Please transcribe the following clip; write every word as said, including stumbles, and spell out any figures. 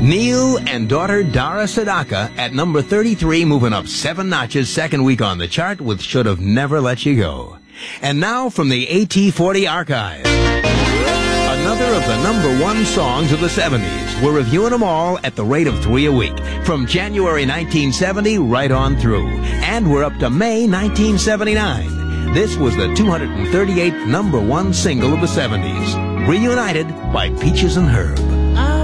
Neil and daughter Dara Sadaka at number thirty-three, moving up seven notches, second week on the chart with Should Have Never Let You Go. And now from the A T forty archive, another of the number one songs of the seventies. We're reviewing them all at the rate of three a week, from January nineteen seventy right on through. And we're up to May nineteen seventy-nine. This was the two hundred thirty-eighth number one single of the seventies, Reunited by Peaches and Herb.